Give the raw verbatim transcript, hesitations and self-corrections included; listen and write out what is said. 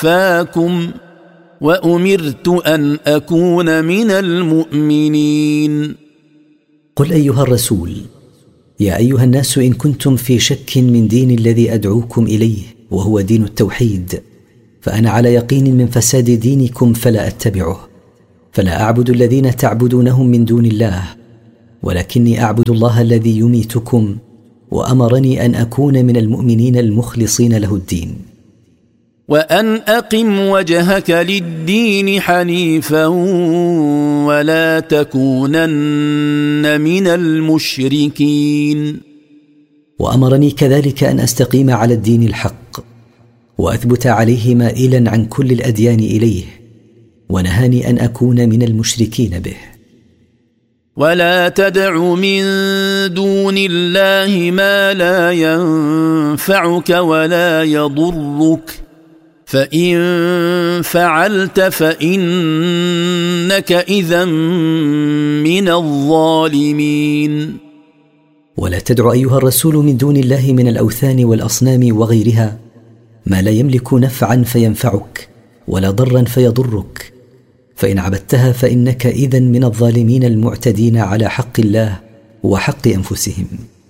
توفاكم وأمرت أن أكون من المؤمنين. قل أيها الرسول: يا أيها الناس، إن كنتم في شك من دين الذي أدعوكم إليه وهو دين التوحيد، فأنا على يقين من فساد دينكم فلا أتبعه، فلا أعبد الذين تعبدونهم من دون الله، ولكني أعبد الله الذي يميتكم، وأمرني أن أكون من المؤمنين المخلصين له الدين. وأن أقم وجهك للدين حنيفا ولا تكونن من المشركين. وأمرني كذلك أن أستقيم على الدين الحق وأثبت عليه مائلا عن كل الأديان إليه، ونهاني أن أكون من المشركين به. ولا تدع من دون الله ما لا ينفعك ولا يضرك، فإن فعلت فإنك إذا من الظالمين. ولا تدع أيها الرسول من دون الله من الأوثان والأصنام وغيرها ما لا يملك نفعا فينفعك ولا ضرا فيضرك، فإن عبدتها فإنك إذن من الظالمين المعتدين على حق الله وحق أنفسهم.